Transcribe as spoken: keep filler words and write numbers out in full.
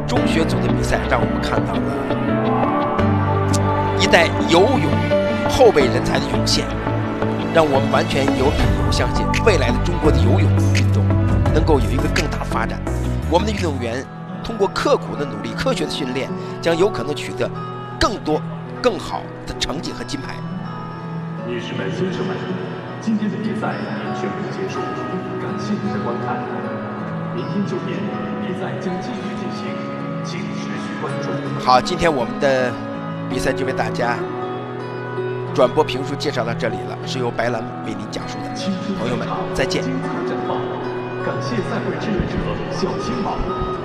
中学组的比赛让我们看到了一代游泳后备人才的涌现，让我们完全有理由相信未来的中国的游泳运动能够有一个更大的发展。我们的运动员通过刻苦的努力、科学的训练，将有可能取得更多、更好的成绩和金牌。 女士们、先生们，今天的比赛已全部结束，感谢您的观看。明天九点，比赛将继续进行，请持续关注。 好，今天我们的比赛就为大家转播评述介绍到这里了，是由白兰为您讲述的。朋友们，再见。 精彩绽放，感谢赛会志愿者小青马。